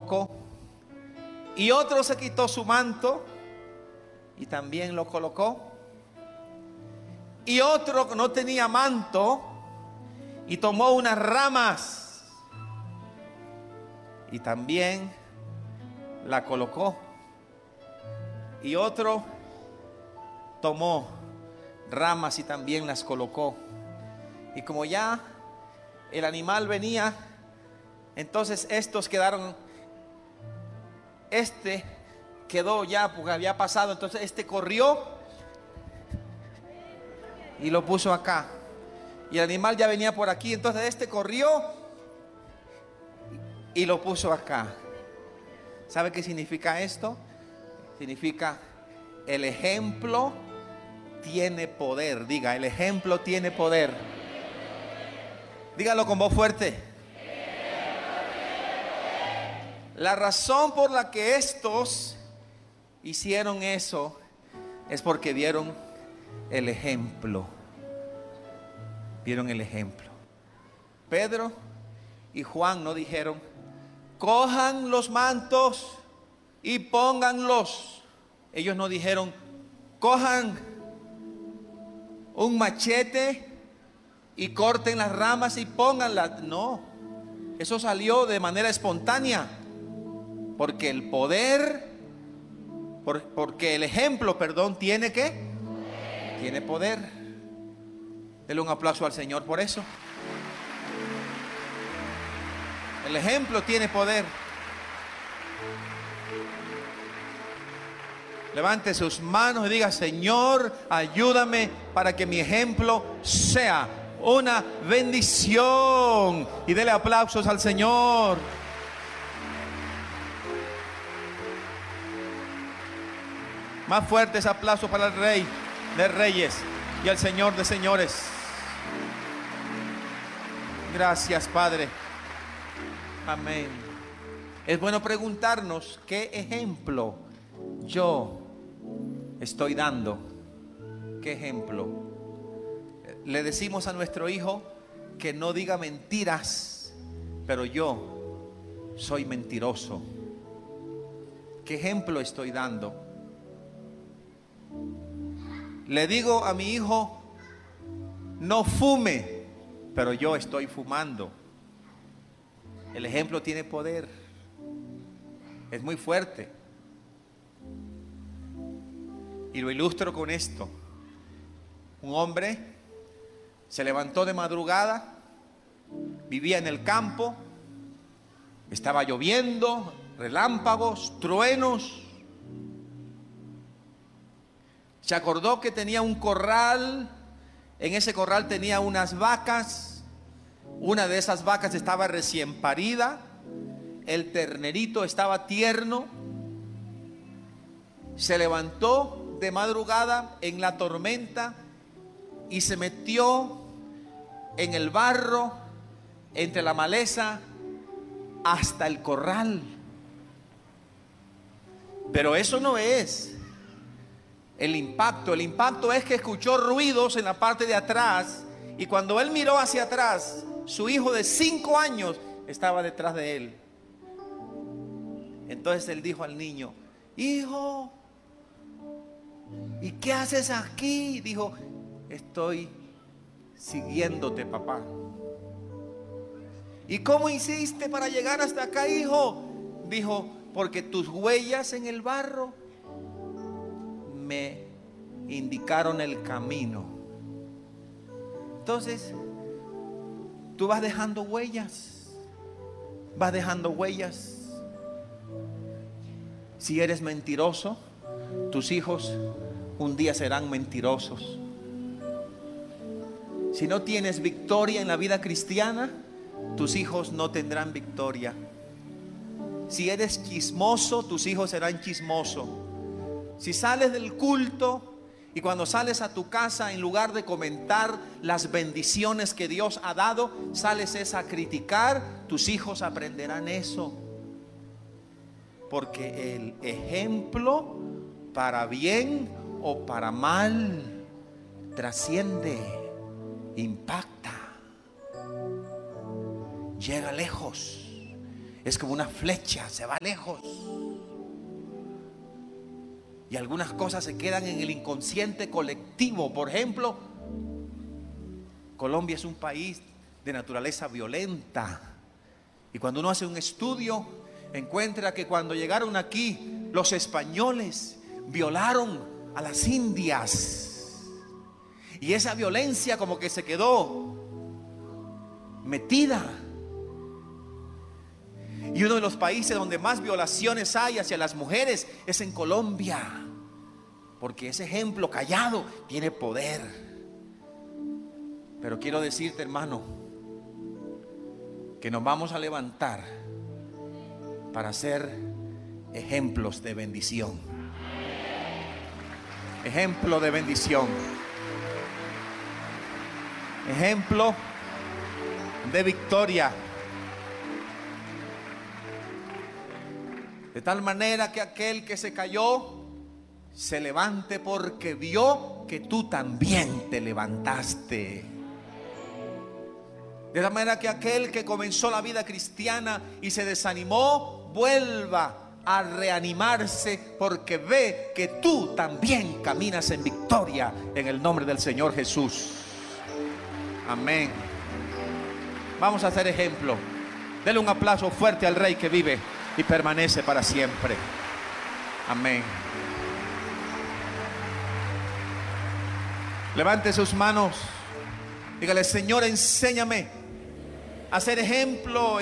colocó. Y otro se quitó su manto y también lo colocó. Y otro que no tenía manto y tomó unas ramas y también la colocó. Y otro tomó ramas y también las colocó. Y como ya el animal venía, entonces estos quedaron. Este quedó ya porque había pasado. Entonces este corrió y lo puso acá. Y el animal ya venía por aquí. Entonces este corrió y lo puso acá. ¿Sabe qué significa esto? Significa el ejemplo tiene poder. Diga, el ejemplo tiene poder. Dígalo con voz fuerte. La razón por la que estos hicieron eso es porque vieron el ejemplo. Vieron el ejemplo. Pedro y Juan no dijeron: cojan los mantos y pónganlos. Ellos no dijeron: cojan un machete y corten las ramas y pónganlas. No, eso salió de manera espontánea. Porque el poder, porque el ejemplo, ¿tiene qué? Tiene poder. Denle un aplauso al Señor por eso. El ejemplo tiene poder. Levante sus manos y diga: Señor, ayúdame para que mi ejemplo sea una bendición. Y dele aplausos al Señor. Más fuertes aplausos para el Rey de Reyes y el Señor de Señores. Gracias, Padre. Amén. Es bueno preguntarnos: ¿qué ejemplo yo estoy dando? ¿Qué ejemplo? Le decimos a nuestro hijo que no diga mentiras, pero yo soy mentiroso. ¿Qué ejemplo estoy dando? Le digo a mi hijo: no fume, pero yo estoy fumando. El ejemplo tiene poder. Es muy fuerte. Y lo ilustro con esto. Un hombre se levantó de madrugada, vivía en el campo, estaba lloviendo, relámpagos, truenos. Se acordó que tenía un corral. En ese corral tenía unas vacas. Una de esas vacas estaba recién parida. El ternerito estaba tierno. Se levantó de madrugada en la tormenta y se metió en el barro, entre la maleza, hasta el corral. Pero eso no es el impacto. El impacto es que escuchó ruidos en la parte de atrás, y cuando él miró hacia atrás, su hijo de 5 años estaba detrás de él. Entonces él dijo al niño: hijo, ¿y qué haces aquí? Dijo: estoy siguiéndote, papá. ¿Y cómo hiciste para llegar hasta acá, hijo? Dijo: porque tus huellas en el barro me indicaron el camino. Entonces, tú vas dejando huellas. Vas dejando huellas. Si eres mentiroso, tus hijos un día serán mentirosos. Si no tienes victoria en la vida cristiana, tus hijos no tendrán victoria. Si eres chismoso, tus hijos serán chismosos. Si sales del culto y cuando sales a tu casa, en lugar de comentar las bendiciones que Dios ha dado, sales a criticar, tus hijos aprenderán eso. Porque el ejemplo, para bien o para mal, trasciende, impacta, llega lejos. es como una flecha, se va lejos. Y algunas cosas se quedan en el inconsciente colectivo. Por ejemplo, Colombia es un país de naturaleza violenta. Y cuando uno hace un estudio, encuentra que cuando llegaron aquí, los españoles violaron a las indias. Y esa violencia como que se quedó metida. Y uno de los países donde más violaciones hay hacia las mujeres es en Colombia, porque ese ejemplo callado tiene poder. Pero quiero decirte, hermano, que nos vamos a levantar para ser ejemplos de bendición. Ejemplo de bendición. Ejemplo de victoria. De tal manera que aquel que se cayó se levante porque vio que tú también te levantaste. De tal manera que aquel que comenzó la vida cristiana y se desanimó, vuelva a reanimarse porque ve que tú también caminas en victoria en el nombre del Señor Jesús. Amén. Vamos a hacer ejemplo. Dele un aplauso fuerte al Rey que vive y permanece para siempre. Amén. Levante sus manos. Dígale: Señor, enséñame a ser ejemplo